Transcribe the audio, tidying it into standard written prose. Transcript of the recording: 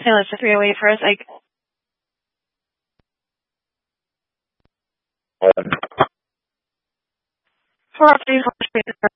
Okay, let's just read away first. Like, for our three